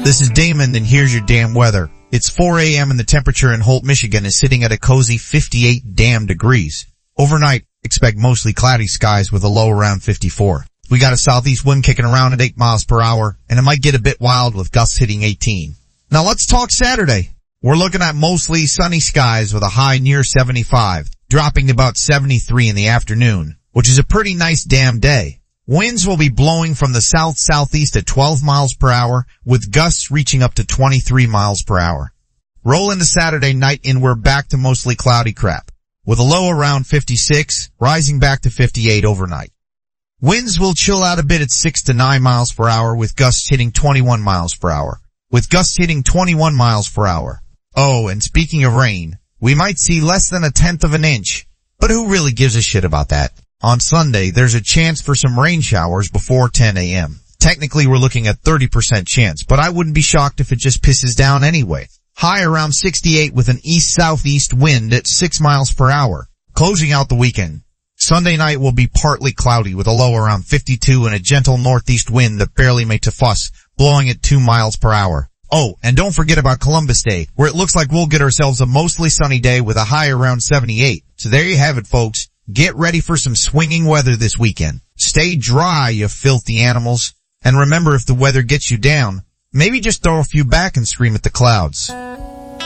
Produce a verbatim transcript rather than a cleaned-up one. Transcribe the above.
This is Damon, and here's your damn weather. It's four a.m. and the temperature in Holt, Michigan is sitting at a cozy fifty-eight damn degrees. Overnight, expect mostly cloudy skies with a low around fifty-four. We got a southeast wind kicking around at eight miles per hour, and it might get a bit wild with gusts hitting eighteen. Now let's talk Saturday. We're looking at mostly sunny skies with a high near seventy-five, dropping to about seventy-three in the afternoon, which is a pretty nice damn day. Winds will be blowing from the south-southeast at twelve miles per hour, with gusts reaching up to twenty-three miles per hour. Roll into Saturday night and we're back to mostly cloudy crap, with a low around fifty-six, rising back to fifty-eight overnight. Winds will chill out a bit at six to nine miles per hour, with gusts hitting twenty-one miles per hour. With gusts hitting twenty-one miles per hour. Oh, and speaking of rain, we might see less than a tenth of an inch, but who really gives a shit about that? On Sunday, there's a chance for some rain showers before ten a.m. Technically, we're looking at thirty percent chance, but I wouldn't be shocked if it just pisses down anyway. High around sixty-eight with an east-southeast wind at six miles per hour. Closing out the weekend. Sunday night will be partly cloudy with a low around fifty-two and a gentle northeast wind that barely makes a fuss, blowing at two miles per hour. Oh, and don't forget about Columbus Day, where it looks like we'll get ourselves a mostly sunny day with a high around seventy-eight. So there you have it, folks. Get ready for some swinging weather this weekend. Stay dry, you filthy animals. And remember, if the weather gets you down, maybe just throw a few back and scream at the clouds.